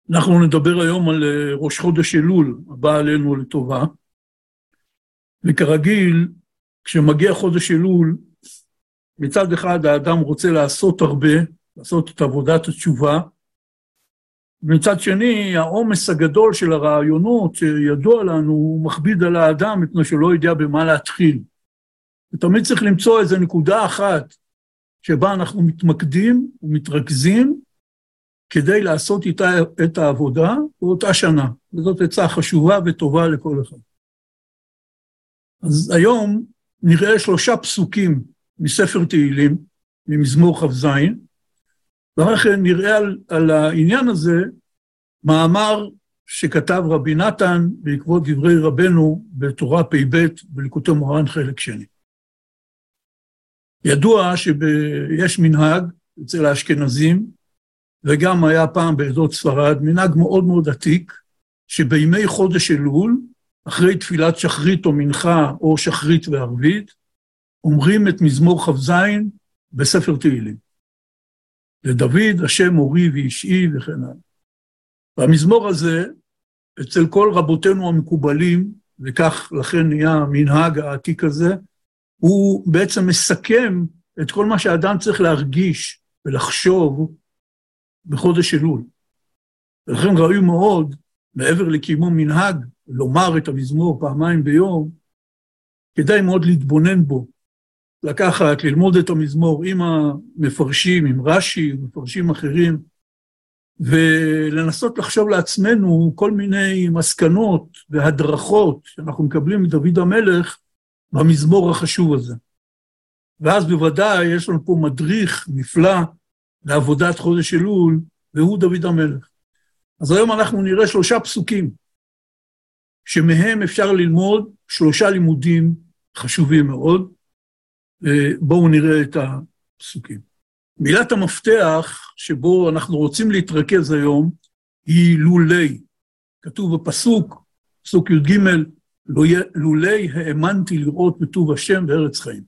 אנחנו נדבר היום על ראש חודש אלול, הבא עלינו לטובה. וכרגיל, כשמגיע חודש אלול, מצד אחד האדם רוצה לעשות הרבה, לעשות את עבודת התשובה, ומצד שני, העומס הגדול של הרעיונות שידוע לנו, הוא מכביד על האדם, מפני שלא יודע במה להתחיל. ותמיד צריך למצוא איזו נקודה אחת, שבה אנחנו מתמקדים ומתרכזים, כדי לעשות איתה את העבודה באותה שנה. וזאת עצה חשובה וטובה לכל אחד. אז היום נראה 3 פסוקים מספר תהילים, ממזמור כ"ז, ואחר כן נראה על העניין הזה מאמר שכתב רבי נתן בעקבות דברי רבנו בתורה פ"ב בליקוטי מוהר"ן חלק שני. ידוע שיש מנהג אצל האשכנזים, וגם היה פעם בעדות ספרד, מנהג מאוד מאוד עתיק, שבימי חודש אלול, אחרי תפילת שחרית או מנחה או שחרית וערבית, אומרים את מזמור כ"ז בספר תהילים. לדוד, השם מורי ואישי וכן הלאה. והמזמור הזה, אצל כל רבותינו המקובלים, וכך לכן נהיה המנהג העתיק הזה, הוא בעצם מסכם את כל מה שהאדם צריך להרגיש ולחשוב בחודש אלול. ולכן ראוי מאוד, מעבר לקיומו מנהג, לומר את המזמור פעמיים ביום, כדאי מאוד להתבונן בו, לקחת, ללמוד את המזמור עם המפרשים, עם רש"י ומפרשים אחרים, ולנסות לחשוב לעצמנו כל מיני מסקנות והדרכות שאנחנו מקבלים מדוד המלך במזמור החשוב הזה. ואז בוודאי יש לנו פה מדריך נפלא לעבודת חודש אלול, והוא דוד המלך. אז היום אנחנו נראה 3 פסוקים, שמהם אפשר ללמוד 3 לימודים חשובים מאוד. בואו נראה את הפסוקים. מילת המפתח שבו אנחנו רוצים להתרכז היום, היא לולי. כתוב בפסוק, פסוק י"ג, לולי האמנתי לראות בטוב השם בארץ חיים.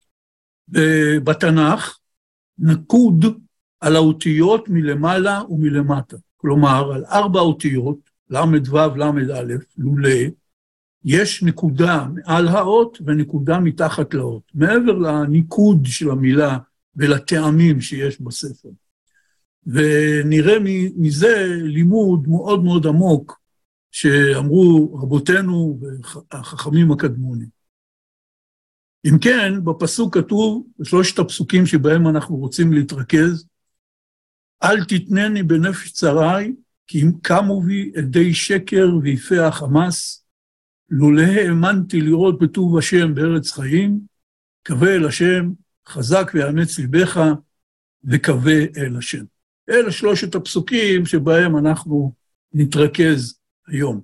בתנ"ך נקוד על האותיות מלמעלה ומלמטה. כלומר, על 4 אותיות, למ"ו, למ"א, לולי, יש נקודה מעל האות ונקודה מתחת לאות, מעבר לניקוד של המילה ולטעמים שיש בספר. ונראה מזה לימוד מאוד מאוד עמוק, שאמרו רבותינו והחכמים הקדמונים. אם כן, בפסוק כתוב, ב3 הפסוקים שבהם אנחנו רוצים להתרכז, אל תתנני בנפש צרי, כי אם קמו בי עדי שקר ויפי החמאס, לולא האמנתי לראות בטוב השם בארץ חיים, קווה אל השם, חזק ואמץ ליבך, וקווה אל השם. אלה 3 הפסוקים שבהם אנחנו נתרכז היום.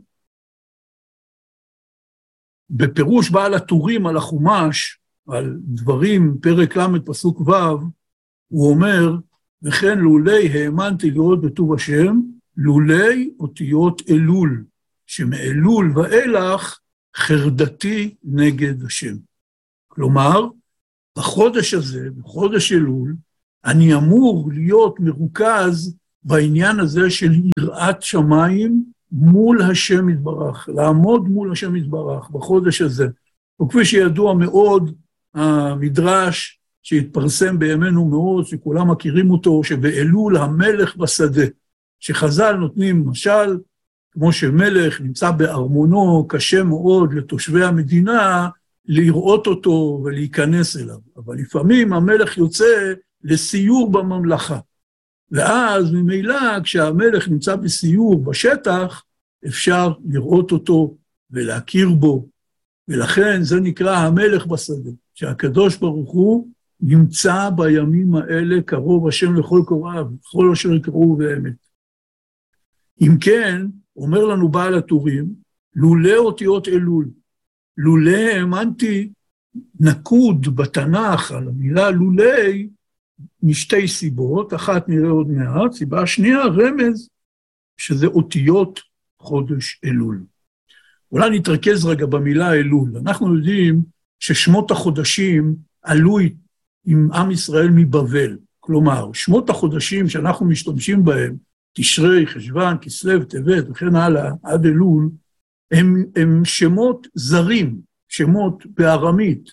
בפירוש בעל הטורים על החומש, על דברים, פרק ל' פסוק ו', הוא אומר, וכן לולי האמנתי לראות בטוב השם, לולי אותיות אלול, שמאלול ואילך חרדתי נגד השם. כלומר, בחודש הזה, בחודש אלול, אני אמור להיות מרוכז בעניין הזה של יראת שמיים מול השם יתברך, לעמוד מול השם יתברך בחודש הזה. וכפי שידוע מאוד, המדרש שהתפרסם בימינו מאוד, שכולם מכירים אותו, שבאלול המלך בשדה, שחז"ל נותנים משל, כמו שמלך נמצא בארמונו, קשה מאוד לתושבי המדינה לראות אותו ולהיכנס אליו. אבל לפעמים המלך יוצא לסיור בממלכה. ואז ממילא כשהמלך נמצא בסיור בשטח, אפשר לראות אותו ולהכיר בו. ולכן זה נקרא המלך בשדה, שהקדוש ברוך הוא נמצא בימים האלה קרוב השם לכל קוראיו, כל אשר יקראו באמת. אם כן, אומר לנו בעל הטורים, לולי אותיות אלול, לולי האמנתי נקוד בתנ"ך על המילה לולי, משתי סיבות, אחת נראה עוד מעט, סיבה שנייה רמז, שזה אותיות חודש אלול. אולי נתרכז רגע במילה אלול. אנחנו יודעים ששמות החודשים עלו עם עם ישראל מבבל. כלומר, שמות החודשים שאנחנו משתמשים בהם, תשרי, חשוון, כסלו, טבת וכן הלאה, עד אלול, הם שמות זרים, שמות בארמית.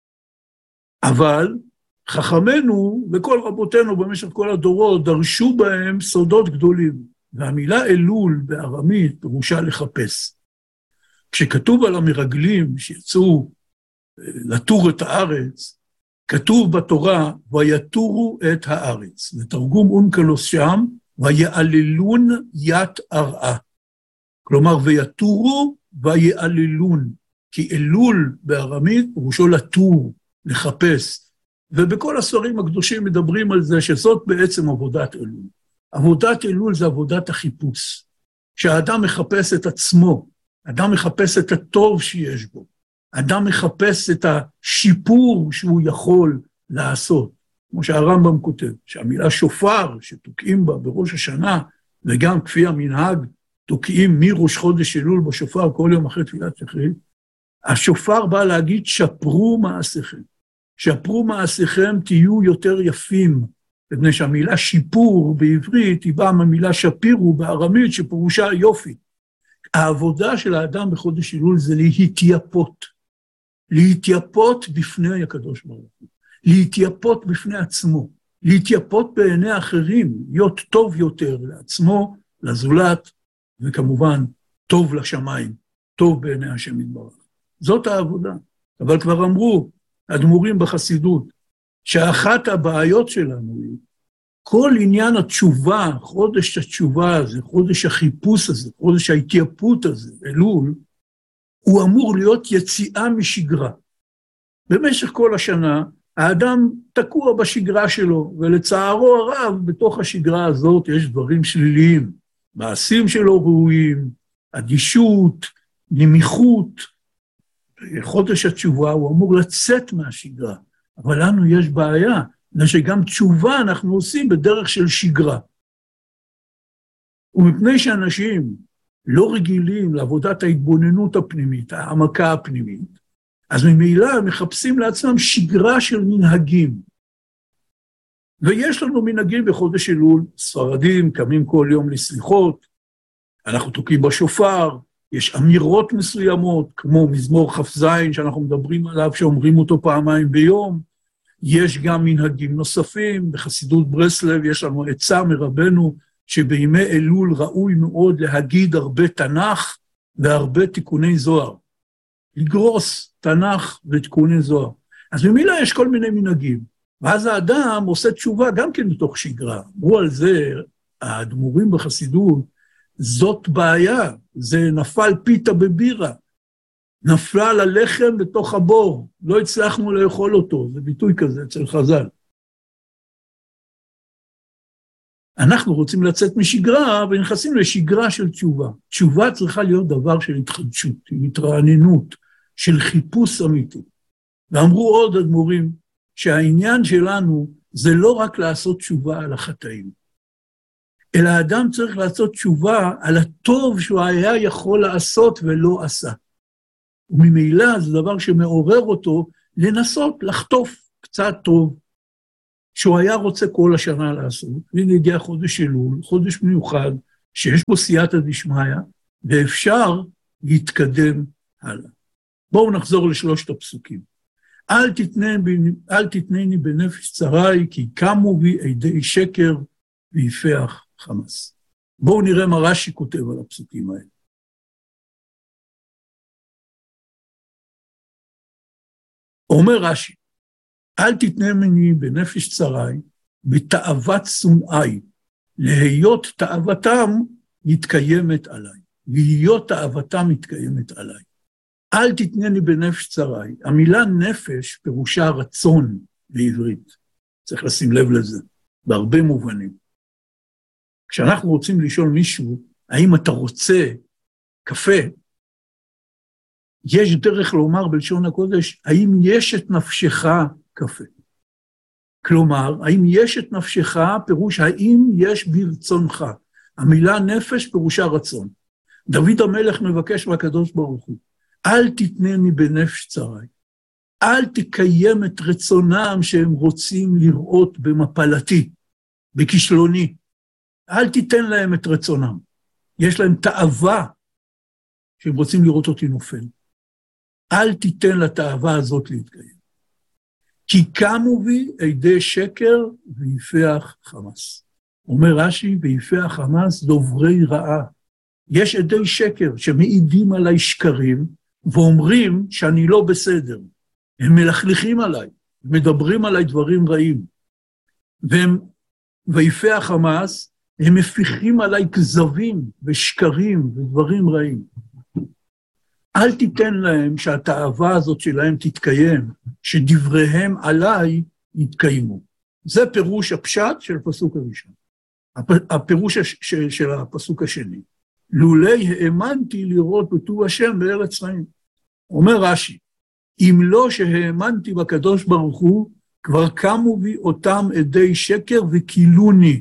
אבל חכמינו וכל רבותינו במשך כל הדורות דרשו בהם סודות גדולים. והמילה אלול בארמית פירושה לחפש. כשכתוב על המרגלים שיצאו לטור את הארץ, כתוב בתורה, ויתורו את הארץ. ותרגום אונקלוס שם, ויעללון ית ארעה. כלומר, ויתורו ויעללון. כי אלול בארמית פירושו לטור, לחפש. ובכל הספרים הקדושים מדברים על זה, שזאת בעצם עבודת אלול. עבודת אלול זה עבודת החיפוש. שהאדם מחפש את עצמו, אדם מחפש את הטוב שיש בו, אדם מחפש את השיפור שהוא יכול לעשות. כמו שהרמב"ם כותב, שהמילה שופר שתוקעים בה בראש השנה, וגם כפי המנהג, תוקעים מראש חודש אלול בשופר כל יום אחרי תפילת שחרית, השופר בא להגיד שפרו מעשיכם. שפרו מעשיכם, תהיו יותר יפים, מפני שהמילה שיפור בעברית היא באה מהמילה שפירו בארמית שפירושה יופי. העבודה של האדם בחודש אלול זה להתייפות. להתייפות בפני הקדוש ברוך הוא. להתייפות בפני עצמו. להתייפות בעיני האחרים, להיות טוב יותר לעצמו, לזולת, וכמובן טוב לשמיים, טוב בעיני השם יתברך. זאת העבודה. אבל כבר אמרו, האדמו"רים בחסידות, שאחת הבעיות שלנו היא, כל עניין התשובה, חודש התשובה הזה, חודש החיפוש הזה, חודש ההתייפות הזה, אלול, הוא אמור להיות יציאה משגרה. במשך כל השנה, האדם תקוע בשגרה שלו, ולצערו הרב, בתוך השגרה הזאת יש דברים שליליים, מעשים שלו ראויים, אדישות, נמיכות. חודש התשובה הוא אמור לצאת מהשגרה, אבל לנו יש בעיה, שגם תשובה אנחנו עושים בדרך של שגרה. ומפני שאנשים לא רגילים לעבודת ההתבוננות הפנימית, העמקה הפנימית, אז ממילא הם מחפשים לעצמם שגרה של מנהגים. ויש לנו מנהגים בחודש אלול, ספרדים קמים כל יום לסליחות, אנחנו תוקעים בשופר, יש אמירות מסוימות, כמו מזמור כ"ז שאנחנו מדברים עליו, שאומרים אותו פעמיים ביום, יש גם מנהגים נוספים, בחסידות ברסלב יש לנו עצה מרבנו, שבימי אלול ראוי מאוד להגיד הרבה תנ"ך והרבה תיקוני זוהר. לגרוס תנ"ך ותיקוני זוהר. אז ממילא יש כל מיני מנהגים. ואז האדם עושה תשובה גם כן בתוך שגרה. אמרו על זה, האדמו"רים בחסידות, זאת בעיה, זה נפל פיתה בבירה. נפלה ללחם בתוך הבור, לא הצלחנו לאכול אותו, זה ביטוי כזה אצל חז"ל. אנחנו רוצים לצאת משגרה, ונכנסים לשגרה של תשובה. תשובה צריכה להיות דבר של התחדשות, של התרעננות, של חיפוש אמיתי. ואמרו עוד אדמו"רים, שהעניין שלנו זה לא רק לעשות תשובה על החטאים, אלא האדם צריך לעשות תשובה על הטוב שהוא היה יכול לעשות ולא עשה. וממילא זה דבר שמעורר אותו לנסות לחטוף קצת טוב, שהוא היה רוצה כל השנה לעשות. והנה הגיע חודש אלול, חודש מיוחד, שיש בו סייעתא דשמיא, ואפשר להתקדם הלאה. בואו נחזור לשלושת הפסוקים. אל תתנני בנפש צרי, כי קמו בי עדי שקר ויפח חמס. בואו נראה מה רש"י כותב על הפסוקים האלה. אומר רש"י, אל תתנני בנפש צרי, בתאוות שונאי, להיות תאוותם מתקיימת עליי, להיות תאוותם מתקיימת עליי. אל תתנני בנפש צרי, המילה נפש פירושה רצון בעברית, צריך לשים לב לזה, בהרבה מובנים. כשאנחנו רוצים לשאול מישהו, האם אתה רוצה קפה, יש דרך לומר בלשון הקודש, האם יש את נפשך קפה? כלומר, האם יש את נפשך, פירוש האם יש ברצונך. המילה נפש פירושה רצון. דוד המלך מבקש מהקדוש ברוך הוא, אל תתנני בנפש צרי, אל תקיים את רצונם שהם רוצים לראות במפלתי, בכישלוני. אל תיתן להם את רצונם. יש להם תאווה שהם רוצים לראות אותי נופל. אל תיתן לתאווה הזאת להתקיים. כי קמו בי עדי שקר ויפח חמאס. אומר רש"י, ויפח חמאס דוברי רעה. יש עדי שקר שמעידים עליי שקרים, ואומרים שאני לא בסדר. הם מלכלכים עליי, מדברים עליי דברים רעים. ויפח חמאס, הם מפיחים עליי כזבים ושקרים ודברים רעים. אל תיתן להם שהתאווה הזאת שלהם תתקיים, שדבריהם עליי יתקיימו. זה פירוש הפשט של הפסוק הראשון. הפירוש של הפסוק השני. לולי האמנתי לראות בטוב השם בארץ חיים. אומר רש"י, אם לא שהאמנתי בקדוש ברוך הוא, כבר קמו בי אותם עדי שקר וקילוני.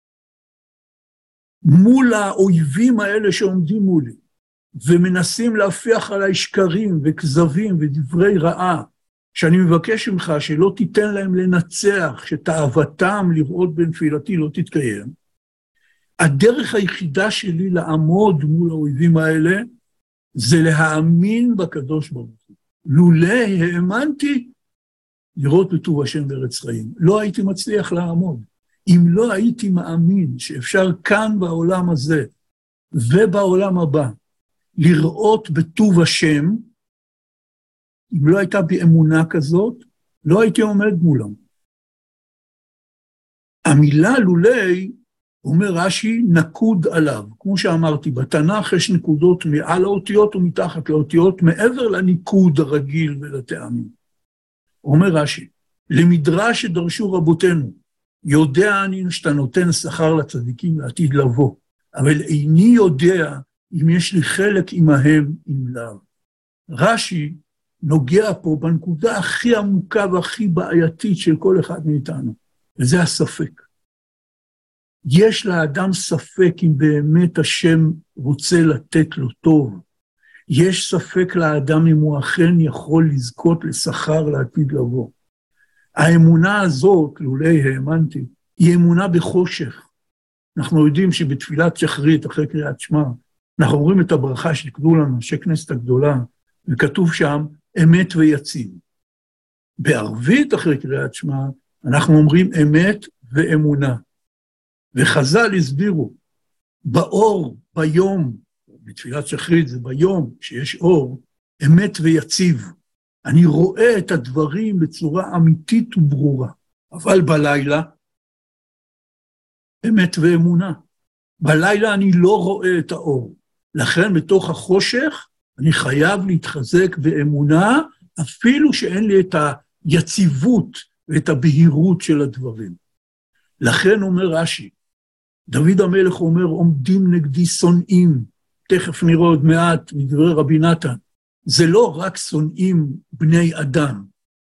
מול האויבים האלה שעומדים מולי, ומנסים להפיח עליי שקרים וכזבים ודברי רעה, שאני מבקש ממך שלא תיתן להם לנצח, שתאוותם לראות בנפילתי לא תתקיים. הדרך היחידה שלי לעמוד מול האויבים האלה, זה להאמין בקדוש ברוך הוא. לולי האמנתי לראות בטוב השם בארץ חיים. לא הייתי מצליח לעמוד. אם לא הייתי מאמין שאפשר כאן בעולם הזה ובעולם הבא לראות בטוב השם, אם לא הייתה בי אמונה כזאת, לא הייתי עומד מולם. המילה לולי, אומר רש"י, נקוד עליו. כמו שאמרתי, בתנ"ך יש נקודות מעל האותיות ומתחת לאותיות, מעבר לניקוד הרגיל ולטעמים. אומר רש"י, למדרש שדרשו רבותינו, יודע אני שאתה נותן שכר לצדיקים לעתיד לבוא, אבל איני יודע אם יש לי חלק עמהם אם לאו. רש"י נוגע פה בנקודה הכי עמוקה והכי בעייתית של כל אחד מאיתנו, וזה הספק. יש לאדם ספק אם באמת השם רוצה לתת לו טוב. יש ספק לאדם אם הוא אכן יכול לזכות לשכר לעתיד לבוא. האמונה הזאת, לולי האמנתי, היא אמונה בחושך. אנחנו יודעים שבתפילת שחרית, אחרי קריאת שמע, אנחנו אומרים את הברכה שתקדו לנו, אנשי כנסת הגדולה, וכתוב שם, אמת ויציב. בערבית אחרי קריאת שמע, אנחנו אומרים אמת ואמונה. וחז"ל הסבירו, באור, ביום, בתפילת שחרית זה ביום שיש אור, אמת ויציב. אני רואה את הדברים בצורה אמיתית וברורה. אבל בלילה, אמת ואמונה. בלילה אני לא רואה את האור. לכן בתוך החושך אני חייב להתחזק באמונה, אפילו שאין לי את היציבות ואת הבהירות של הדברים. לכן אומר רש"י, דוד המלך אומר, עומדים נגדי שונאים, תכף נראה עוד מעט מדברי רבי נתן, זה לא רק שונאים בני אדם,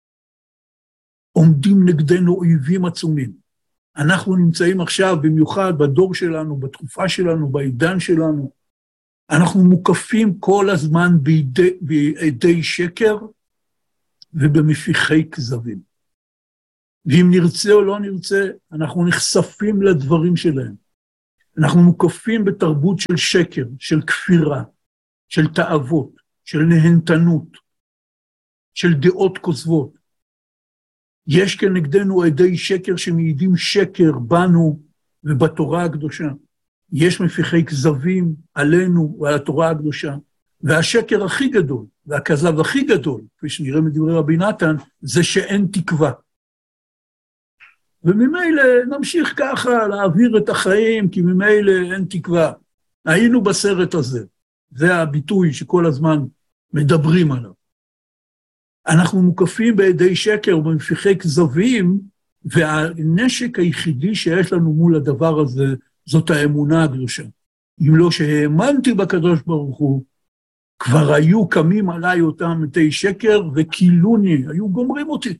עומדים נגדנו אויבים עצומים. אנחנו נמצאים עכשיו במיוחד בדור שלנו, בתקופה שלנו, בעידן שלנו, אנחנו מוקפים כל הזמן בידי שקר ובמפיחי כזבים. ואם נרצה או לא נרצה, אנחנו נחשפים לדברים שלהם. אנחנו מוקפים בתרבות של שקר, של כפירה, של תאוות, של נהנתנות, של דעות כוזבות. יש כנגדנו עדי שקר שמעידים שקר בנו ובתורה הקדושה. יש מפיחי כזבים עלינו ועל התורה הקדושה. והשקר הכי גדול, והכזב הכי גדול, כפי שנראה מדברי רבי נתן, זה שאין תקווה. וממילא נמשיך ככה להעביר את החיים, כי ממילא אין תקווה. היינו בסרט הזה. זה הביטוי שכל הזמן מדברים עליו. אנחנו מוקפים בידי שקר ובמפיחי כזבים, והנשק היחידי שיש לנו מול הדבר הזה, זאת האמונה הקדושה. אם לא שהאמנתי בקדוש ברוך הוא, כבר היו קמים עליי אותם מתי שקר וקילוני, היו גומרים אותי.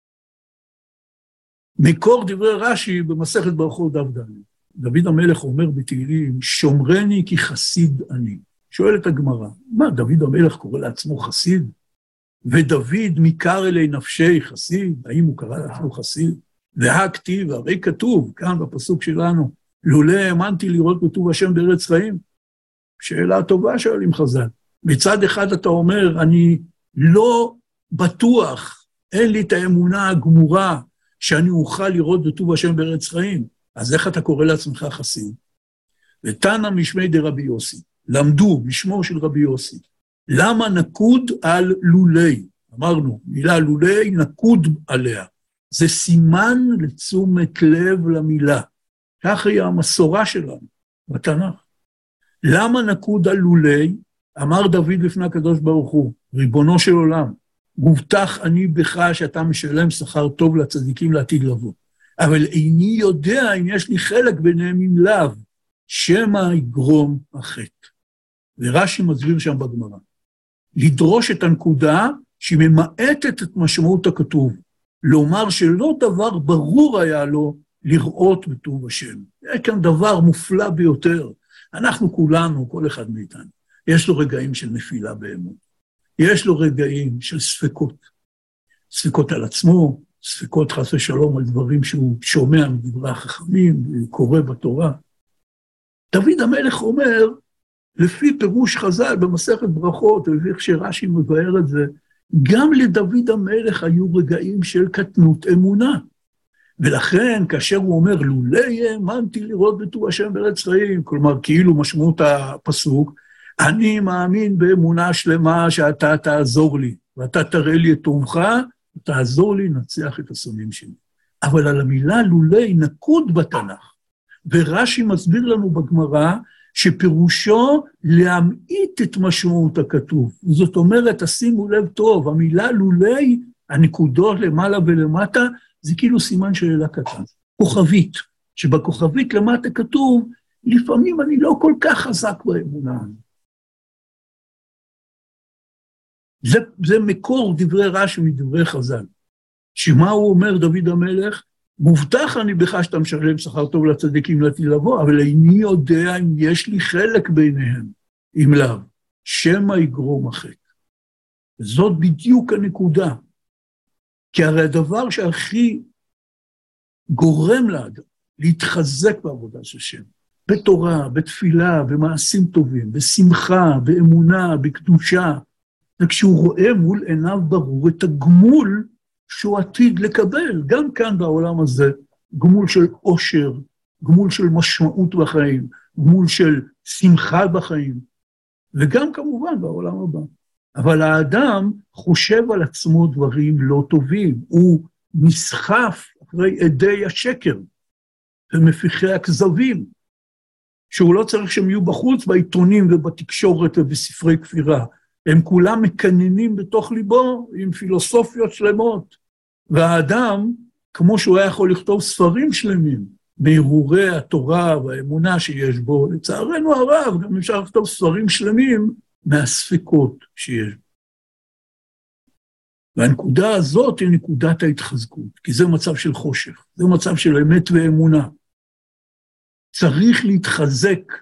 מקור דברי רש"י במסכת ברכות דף ד'. דוד המלך אומר בתהילים, שומרני כי חסיד אני. שואלת הגמרא, מה דוד המלך קורא לעצמו חסיד? ודוד מקר אלי נפשי חסיד? האם הוא קרא לעצמו חסיד? והכתיב, הרי כתוב כאן בפסוק שלנו, לולא האמנתי לראות בטוב השם בארץ חיים? שאלה טובה שואלים חז"ל. מצד אחד אתה אומר, אני לא בטוח, אין לי את האמונה הגמורה שאני אוכל לראות בטוב השם בארץ חיים. אז איך אתה קורא לעצמך חסיד? ותנא משמי דרבי יוסי, למדו משמו של רבי יוסי. למה נקוד על לולי? אמרנו, מילה לולי נקוד עליה. זה סימן לתשומת לב למילה. כך היא המסורה שלנו בתנ"ך. למה נקוד על לולי? אמר דוד לפני הקדוש ברוך הוא, ריבונו של עולם, מובטח אני בך שאתה משלם שכר טוב לצדיקים לעתיד לבוא. אבל איני יודע אם יש לי חלק ביניהם אם לאו, שמא יגרום החטא. ורש"י מסביר שם בגמרא. לדרוש את הנקודה שהיא ממעטת את משמעות הכתוב. לומר שלא דבר ברור היה לו לראות בטוב השם. זה כאן דבר מופלא ביותר. אנחנו כולנו, כל אחד מאיתנו, יש לו רגעים של נפילה באמון. יש לו רגעים של ספקות. ספקות על עצמו, ספקות חס ושלום על דברים שהוא שומע מדברי החכמים, קורא בתורה. דוד המלך אומר, לפי פירוש חז"ל במסכת ברכות, ולפי איך שרש"י מבאר את זה, גם לדוד המלך היו רגעים של קטנות אמונה. ולכן, כאשר הוא אומר, לולי האמנתי לראות בטוב השם בארץ חיים, כלומר, כאילו משמעות הפסוק, אני מאמין באמונה שלמה שאתה תעזור לי, ואתה תראה לי את טובך, ותעזור לי לנצח את השונאים שלי. אבל על המילה לולי נקוד בתנ"ך, ורש"י מסביר לנו בגמרא, שפירושו להמעיט את משמעות הכתוב. זאת אומרת, תשימו לב טוב, המילה לולי, הנקודות למעלה ולמטה, זה כאילו סימן שאלה קטן. כוכבית, שבכוכבית למטה כתוב, לפעמים אני לא כל כך חזק באמונה. זה מקור דברי רש"י מדברי חז"ל. שמה הוא אומר דוד המלך? מובטח אני בך שאתה משלם שכר טוב לצדיקים לעתיד לבוא, אבל איני יודע אם יש לי חלק ביניהם, אם לאו, שמא יגרום החטא. זאת בדיוק הנקודה. כי הרי הדבר שהכי גורם לאדם להתחזק בעבודה של השם, בתורה, בתפילה, במעשים טובים, בשמחה, באמונה, בקדושה, וכשהוא רואה מול עיניו ברור את הגמול שהוא עתיד לקבל, גם כאן בעולם הזה, גמול של עושר, גמול של משמעות בחיים, גמול של שמחה בחיים, וגם כמובן בעולם הבא. אבל האדם חושב על עצמו דברים לא טובים, הוא נסחף אחרי עדי השקר, ומפיחי הכזבים, שהוא לא צריך שהם יהיו בחוץ בעיתונים ובתקשורת ובספרי כפירה, הם כולם מקננים בתוך ליבו עם פילוסופיות שלמות, והאדם, כמו שהוא היה יכול לכתוב ספרים שלמים, מהרהורי התורה והאמונה שיש בו, לצערנו הרב, גם אפשר לכתוב ספרים שלמים מהספקות שיש בו. והנקודה הזאת היא נקודת ההתחזקות, כי זה מצב של חושך, זה מצב של אמת ואמונה. צריך להתחזק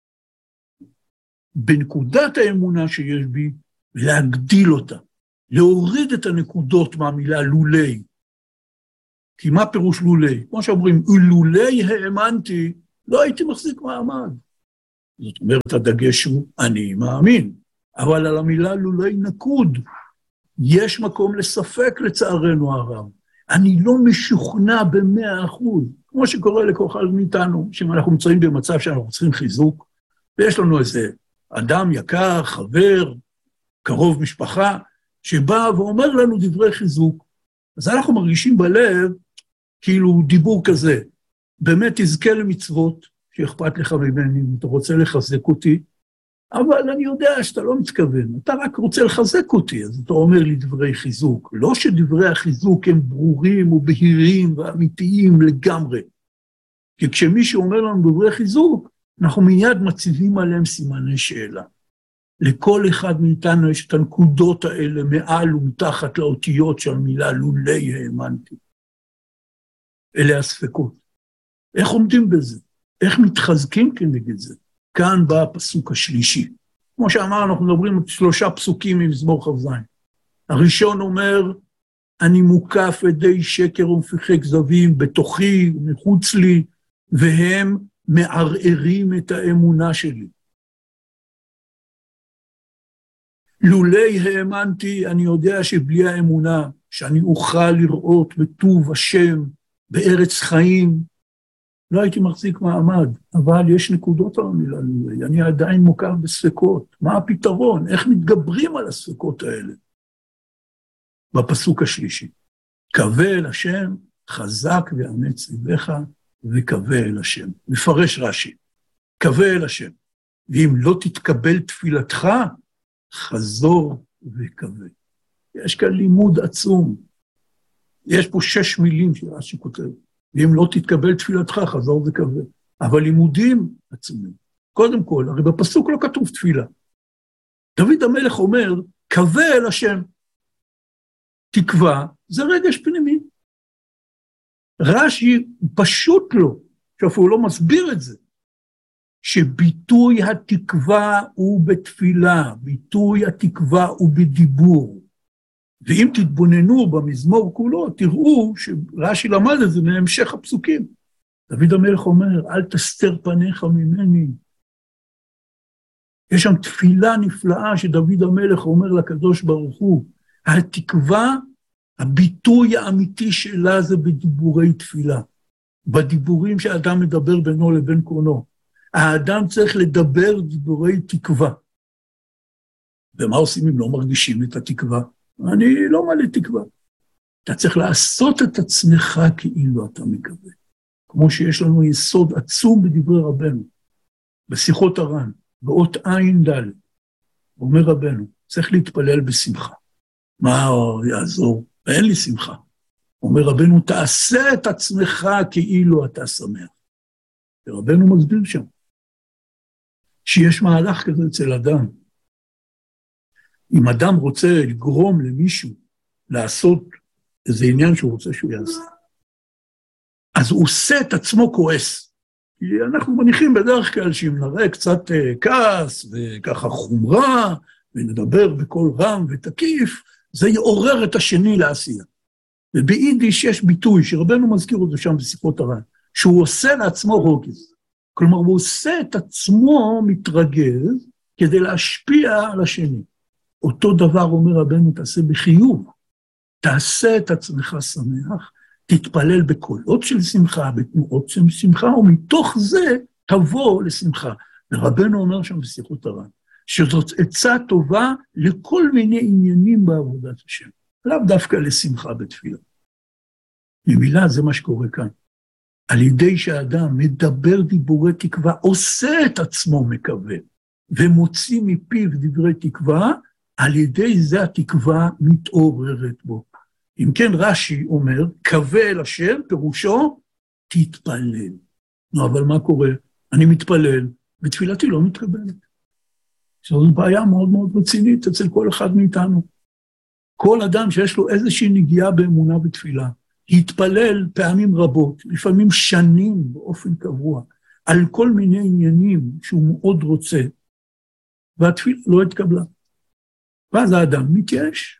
בנקודת האמונה שיש בי, ולהגדיל אותה, להוריד את הנקודות מהמילה לולי. כי מה פירוש לולי? כמו שאומרים, לולי האמנתי, לא הייתי מחזיק מעמד. זאת אומרת, הדגש הוא, אני מאמין. אבל על המילה לולי נקוד, יש מקום לספק לצערנו הרב. אני לא משוכנע ב100%, כמו שקורה לכל אחד מאיתנו, שאנחנו נמצאים במצב שאנחנו צריכים חיזוק, ויש לנו איזה אדם יקר, חבר, קרוב משפחה, שבא ואומר לנו דברי חיזוק. אז אנחנו מרגישים בלב, כאילו דיבור כזה, באמת תזכה למצוות, שאכפת לך ממני, אם אתה רוצה לחזק אותי, אבל אני יודע שאתה לא מתכוון, אתה רק רוצה לחזק אותי, אז אתה אומר לי דברי חיזוק. לא שדברי החיזוק הם ברורים ובהירים ואמיתיים לגמרי, כי כשמישהו אומר לנו דברי חיזוק, אנחנו מיד מציבים עליהם סימני שאלה. לכל אחד מאיתנו יש את הנקודות האלה מעל ומתחת לאותיות של המילה לולי האמנתי. אלה הספקות. איך עומדים בזה? איך מתחזקים כנגד זה? כאן בא הפסוק השלישי. כמו שאמרנו, אנחנו מדברים על 3 פסוקים ממזמור כ"ז. הראשון אומר, אני מוקף עדי שקר ומפיחי כזבים בתוכי ומחוץ לי, והם מערערים את האמונה שלי. לולי האמנתי, אני יודע שבלי האמונה, שאני אוכל לראות בטוב השם, בארץ חיים, לא הייתי מחזיק מעמד, אבל יש נקודות על המילה לולי, אני עדיין מוכר בספקות. מה הפתרון? איך מתגברים על הספקות האלה? בפסוק השלישי, קווה אל השם, חזק ואמץ ליבך, וקווה אל השם. מפרש רש"י, קווה אל השם, ואם לא תתקבל תפילתך, חזור וקווה. יש כאן לימוד עצום. יש פה 6 מילים שרש"י כותב. ואם לא תתקבל תפילתך, חזור וקווה. אבל לימודים עצומים. קודם כל, הרי בפסוק לא כתוב תפילה. דוד המלך אומר, קווה אל השם. תקווה, זה רגש פנימי. רש"י פשוט לא, שאפילו לא מסביר את זה, שביטוי התקווה הוא בתפילה, ביטוי התקווה הוא בדיבור. ואם תתבוננו במזמור כולו, תראו שרש"י למד את זה מהמשך הפסוקים. דוד המלך אומר, אל תסתר פניך ממני. יש שם תפילה נפלאה שדוד המלך אומר לקדוש ברוך הוא, התקווה, הביטוי האמיתי שלה זה בדיבורי תפילה. בדיבורים שהאדם מדבר בינו לבין קורנו. האדם צריך לדבר דיבורי תקווה. ומה עושים אם לא מרגישים את התקווה? אני לא מלא תקווה. אתה צריך לעשות את עצמך כאילו אתה מקווה. כמו שיש לנו יסוד עצום בדברי רבנו, בשיחות הר"ן, באות עין ד', אומר רבנו, צריך להתפלל בשמחה. מה יעזור? אין לי שמחה. אומר רבנו, תעשה את עצמך כאילו אתה שמח. ורבנו מסביר שם, שיש מהלך כזה אצל אדם. אם אדם רוצה לגרום למישהו לעשות איזה עניין שהוא רוצה שהוא יעשה, אז הוא עושה את עצמו כועס. כי אנחנו מניחים בדרך כלל שאם נראה קצת כעס וככה חומרה, ונדבר בקול רם ותקיף, זה יעורר את השני לעשייה. וביידיש יש ביטוי שרבנו מזכיר אותו שם בשיחות הר"ן, שהוא עושה לעצמו רוגז. כלומר, הוא עושה את עצמו מתרגז כדי להשפיע על השני. אותו דבר אומר רבנו, תעשה בחיוב. תעשה את עצמך שמח, תתפלל בקולות של שמחה, בתנועות של שמחה, ומתוך זה תבוא לשמחה. ורבנו אומר שם בשיחות הר"ן, שזאת עצה טובה לכל מיני עניינים בעבודת השם. לאו דווקא לשמחה בתפילה. במילה זה מה שקורה כאן. על ידי שהאדם מדבר דיבורי תקווה, עושה את עצמו מקווה, ומוציא מפיו דברי תקווה, על ידי זה התקווה מתעוררת בו. אם כן רש"י אומר, קווה אל השם, פירושו, תתפלל. נו, אבל מה קורה? אני מתפלל, ותפילתי לא מתקבלת. זו בעיה מאוד מאוד רצינית אצל כל אחד מאיתנו. כל אדם שיש לו איזושהי נגיעה באמונה בתפילה, יתפלל פעמים רבות, לפעמים שנים באופן קבוע, על כל מיני עניינים שהוא מאוד רוצה, והתפילה לא התקבלה. ואז האדם מתייאש.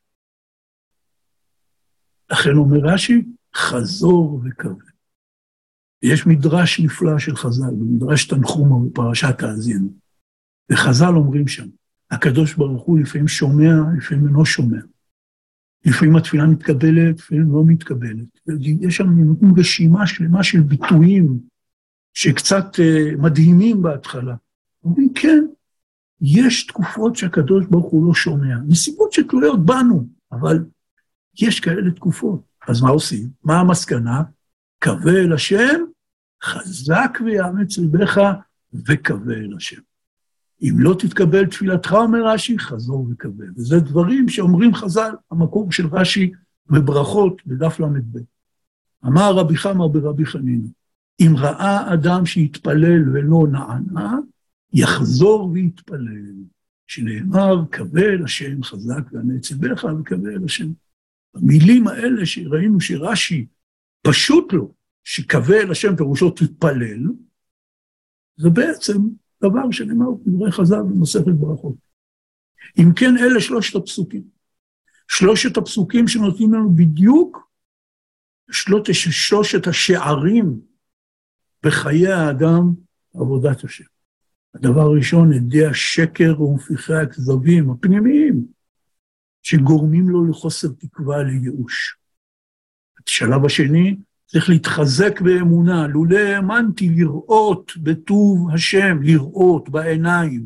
לכן אומר רש"י, חזור וקווה. יש מדרש נפלא של חז"ל, מדרש תנחום בפרשת האזינו. וחז"ל אומרים שם, הקדוש ברוך הוא לפעמים שומע, לפעמים אינו שומע. לפעמים התפילה מתקבלת, לפעמים לא מתקבלת. יש שם רשימה שלמה של ביטויים שקצת מדהימים בהתחלה. אומרים, כן, יש תקופות שהקדוש ברוך הוא לא שומע. נסיבות שתלויות בנו, אבל יש כאלה תקופות. אז מה עושים? מה המסקנה? קווה אל השם, חזק ויאמץ ליבך, וקווה אל השם. אם לא תתקבל תפילתך, אומר רש"י, חזור וקווה. וזה דברים שאומרים חז"ל, המקור של רש"י בברכות בדף ל"ב. אמר רבי חמא ברבי חנינא, אם ראה אדם שיתפלל ולא נענה, יחזור ויתפלל. שנאמר, קווה אל השם, חזק ואמץ ליבך, וקווה אל השם. המילים האלה שראינו שרש"י פשוט לו, שקווה אל השם פירושו תתפלל, זה בעצם דבר שנאמר בדברי חז"ל במסכת ברכות. אם כן, אלה 3 הפסוקים. 3 הפסוקים שנותנים לנו בדיוק 3 השערים בחיי האדם עבודת השם. הדבר הראשון, עדי השקר ומפיחי הכזבים הפנימיים, שגורמים לו לחוסר תקווה לייאוש. השלב השני, צריך להתחזק באמונה, לולא האמנתי לראות בטוב השם, לראות בעיניים.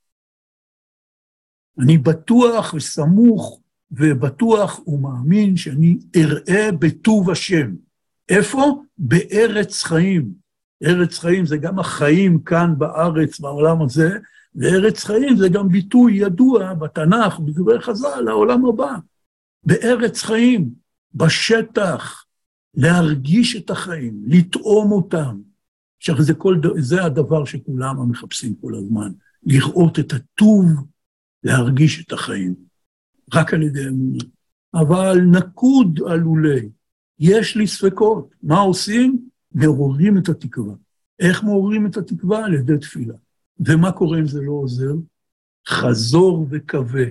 אני בטוח וסמוך ובטוח ומאמין שאני אראה בטוב השם. איפה? בארץ חיים. ארץ חיים זה גם החיים כאן בארץ, בעולם הזה, וארץ חיים זה גם ביטוי ידוע בתנ"ך, בדברי חז"ל, לעולם הבא. בארץ חיים, בשטח, להרגיש את החיים, לטעום אותם. עכשיו זה הדבר שכולם מחפשים כל הזמן, לראות את הטוב, להרגיש את החיים. רק על ידי אמונה. אבל נקוד עלולי, יש לי ספקות. מה עושים? מעוררים את התקווה. איך מעוררים את התקווה? על ידי תפילה. ומה קורה אם זה לא עוזר? חזור וקווה.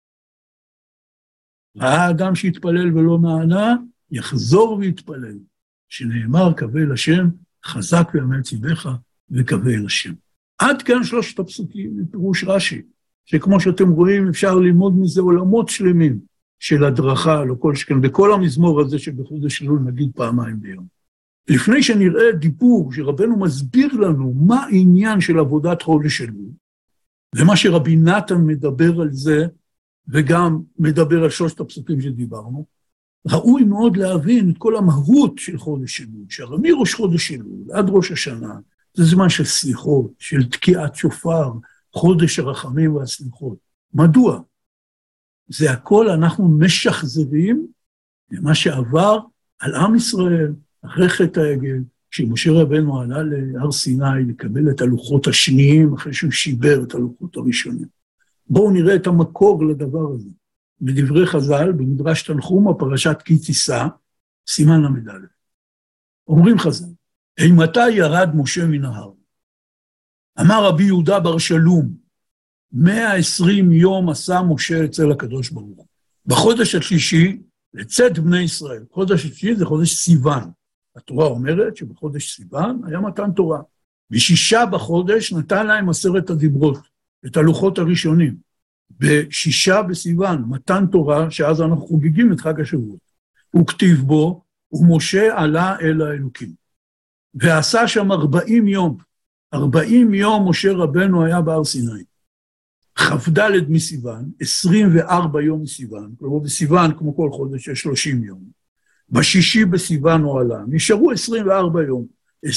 ראה אדם שהתפלל ולא נענה, יחזור ויתפלל. שנאמר קווה אל השם, חזק ואמץ ידיך וקווה אל השם. עד כאן 3 הפסוקים מפירוש רש"י, שכמו שאתם רואים אפשר ללמוד מזה עולמות שלמים של הדרכה, לא כל שכן, בכל המזמור הזה שבחודש אלול נגיד פעמיים ביום. לפני שנראה דיבור שרבנו מסביר לנו מה העניין של עבודת חודש אלול, ומה שרבי נתן מדבר על זה, וגם מדבר על 3 הפסוקים שדיברנו, ראוי מאוד להבין את כל המהות של חודש אלול, שהרי מראש חודש אלול עד ראש השנה, זה זמן של סליחות, של תקיעת שופר, חודש הרחמים והסליחות. מדוע? זה הכל אנחנו משחזרים למה שעבר על עם ישראל, אחרי חטא העגל, כשמשה רבנו עלה להר סיני לקבל את הלוחות השניים, אחרי שהוא שיבר את הלוחות הראשונים. בואו נראה את המקור לדבר הזה. בדברי חז"ל, במדרש תנחומא, פרשת כי תישא, סימן ל"א. אומרים חז"ל, אימתי ירד משה מן ההר? אמר רבי יהודה בר שלום, 120 יום עשה משה אצל הקדוש ברוך הוא. בחודש השלישי, לצאת בני ישראל. חודש השלישי זה חודש סיוון. התורה אומרת שבחודש סיוון היה מתן תורה. ב6 בחודש נתן להם 10 הדיברות, את הלוחות הראשונים. ב6 בסיוון מתן תורה, שאז אנחנו חוגגים את חג השבועות. הוא כתיב בו, ומשה עלה אל האלוקים. ועשה שם 40 יום. 40 יום משה רבנו היה בהר סיני. כ"ד מסיוון, 24 יום מסיוון, כלומר בסיוון כמו כל חודש יש 30 יום. ב6 בסיוון הוא עלה, נשארו 24 יום.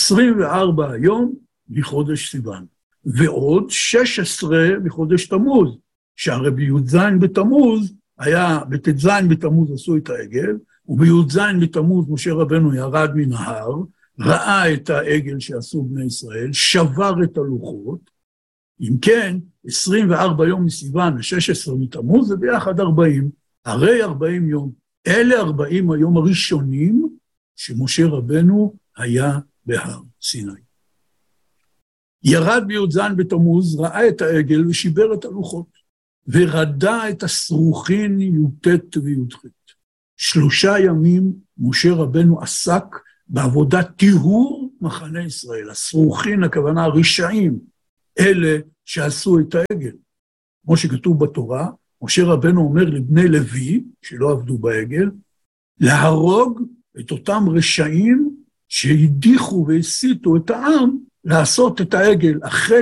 24 יום מחודש סיוון. ועוד 16 מחודש תמוז, שהרי בי"ז בתמוז, בט"ז בתמוז עשו את העגל, ובי"ז בתמוז משה רבנו ירד מן ההר, ראה את העגל שעשו בני ישראל, שבר את הלוחות, אם כן, 24 יום מסיוון ו16 מתמוז, זה ביחד 40, הרי 40 יום. אלה 40 היום הראשונים שמשה רבנו היה בהר סיני. ירד בי"ז בתמוז, ראה את העגל ושיבר את הלוחות, ורדה את הסרוכין י"ט וי"ח. 3 ימים משה רבנו עסק בעבודת טיהור מחנה ישראל. הסרוכין, הכוונה הרשעים, אלה שעשו את העגל. כמו שכתוב בתורה, משה רבנו אומר לבני לוי, שלא עבדו בעגל, להרוג את אותם רשעים שהדיחו והסיתו את העם לעשות את העגל. אחרי